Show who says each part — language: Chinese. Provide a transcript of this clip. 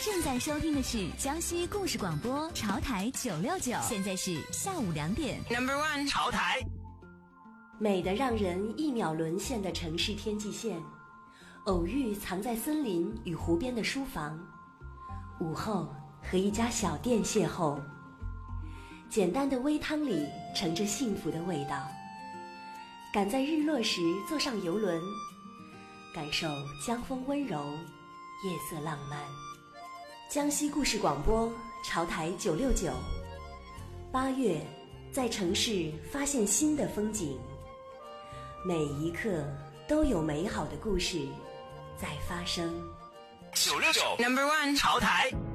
Speaker 1: 正在收听的是江西故事广播潮台969，现在是下午2点。
Speaker 2: Number one， 潮台。
Speaker 3: 美得让人一秒沦陷的城市天际线，偶遇藏在森林与湖边的书房，午后和一家小店邂逅，简单的微汤里盛着幸福的味道。赶在日落时坐上游轮，感受江风温柔，夜色浪漫。江西故事广播潮台969， 8月在城市发现新的风景，每一刻都有美好的故事在发生。
Speaker 2: 969 Number one， 潮台。